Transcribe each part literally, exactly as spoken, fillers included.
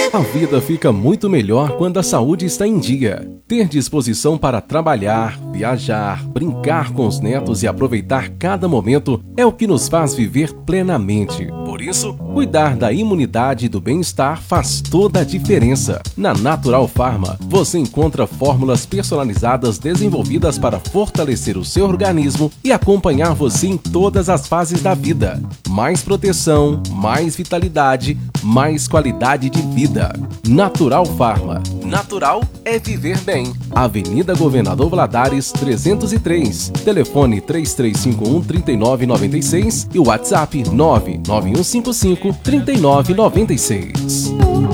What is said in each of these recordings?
A vida fica muito melhor quando a saúde está em dia. Ter disposição para trabalhar, viajar, brincar com os netos e aproveitar cada momento é o que nos faz viver plenamente. Por isso, cuidar da imunidade e do bem-estar faz toda a diferença. Na Natural Pharma, você encontra fórmulas personalizadas desenvolvidas para fortalecer o seu organismo e acompanhar você em todas as fases da vida. Mais proteção, mais vitalidade, mais qualidade de vida. Natural Pharma. Natural é viver bem. Avenida Governador Valadares, trezentos e três. Telefone três três cinco um, três nove nove seis e WhatsApp nove nove um cinco cinco, três nove nove seis.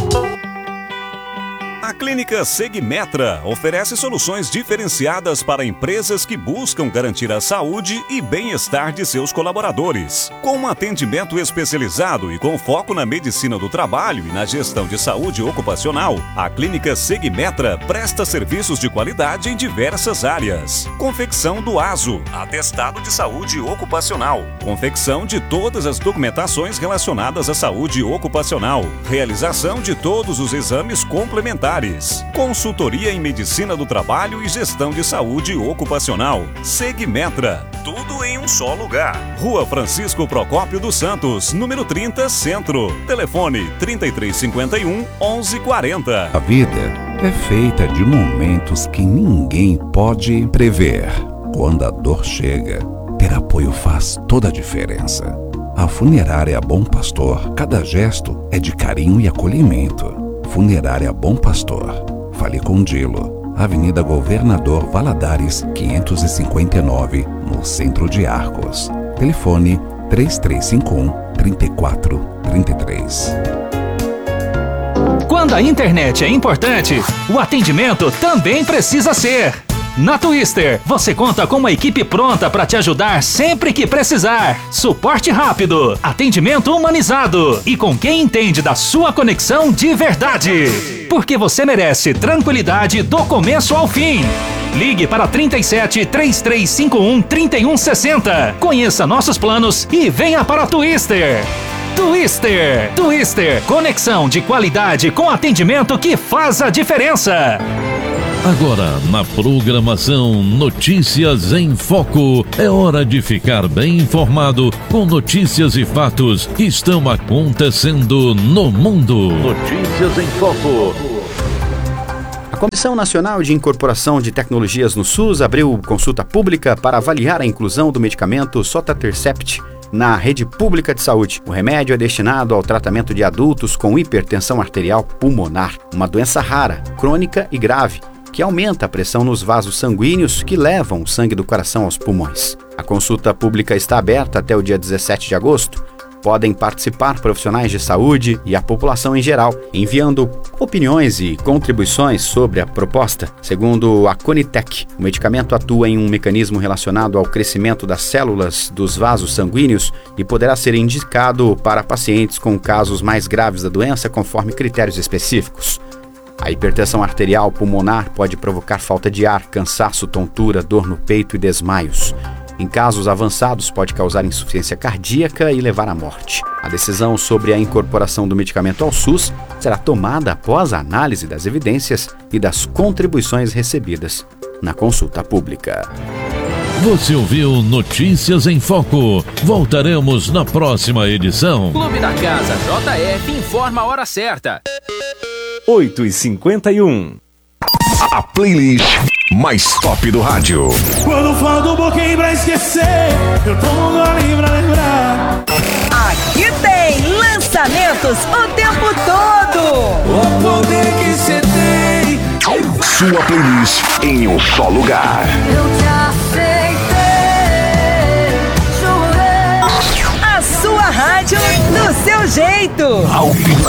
A Clínica Segmetra oferece soluções diferenciadas para empresas que buscam garantir a saúde e bem-estar de seus colaboradores. Com um atendimento especializado e com foco na medicina do trabalho e na gestão de saúde ocupacional, a Clínica Segmetra presta serviços de qualidade em diversas áreas. Confecção do ASO, atestado de saúde ocupacional. Confecção de todas as documentações relacionadas à saúde ocupacional. Realização de todos os exames complementares. Consultoria em Medicina do Trabalho e Gestão de Saúde Ocupacional. Segmetra. Tudo em um só lugar. Rua Francisco Procópio dos Santos, número trinta, Centro. Telefone trinta e três cinquenta e um, onze quarenta. A vida é feita de momentos que ninguém pode prever. Quando a dor chega, ter apoio faz toda a diferença. A Funerária Bom Pastor, cada gesto é de carinho e acolhimento. Funerária Bom Pastor. Fale com Dilo. Avenida Governador Valadares, quinhentos e cinquenta e nove, no centro de Arcos. Telefone três três cinco um, três quatro três três. Quando a internet é importante, o atendimento também precisa ser. Na Twister, você conta com uma equipe pronta para te ajudar sempre que precisar. Suporte rápido, atendimento humanizado e com quem entende da sua conexão de verdade. Porque você merece tranquilidade do começo ao fim. Ligue para trinta e sete, três três cinco um, trinta e um sessenta. Conheça nossos planos e venha para a Twister. Twister. Twister, conexão de qualidade com atendimento que faz a diferença. Agora, na programação Notícias em Foco, é hora de ficar bem informado com notícias e fatos que estão acontecendo no mundo. Notícias em Foco. A Comissão Nacional de Incorporação de Tecnologias no SUS abriu consulta pública para avaliar a inclusão do medicamento Sotatercept na rede pública de saúde. O remédio é destinado ao tratamento de adultos com hipertensão arterial pulmonar, uma doença rara, crônica e grave, que aumenta a pressão nos vasos sanguíneos que levam o sangue do coração aos pulmões. A consulta pública está aberta até o dia dezessete de agosto. Podem participar profissionais de saúde e a população em geral, enviando opiniões e contribuições sobre a proposta. Segundo a Conitec, o medicamento atua em um mecanismo relacionado ao crescimento das células dos vasos sanguíneos e poderá ser indicado para pacientes com casos mais graves da doença conforme critérios específicos. A hipertensão arterial pulmonar pode provocar falta de ar, cansaço, tontura, dor no peito e desmaios. Em casos avançados, pode causar insuficiência cardíaca e levar à morte. A decisão sobre a incorporação do medicamento ao SUS será tomada após a análise das evidências e das contribuições recebidas na consulta pública. Você ouviu Notícias em Foco. Voltaremos na próxima edição. Clube da Casa J F informa a hora certa. oito e cinquenta e um. A playlist mais top do rádio. Quando falta um pouquinho pra esquecer, eu tomo um gole pra lembrar. Aqui tem lançamentos o tempo todo. O poder que você tem. Sua playlist em um só lugar. Eu te aceitei, jurei. A sua rádio do seu jeito. Ao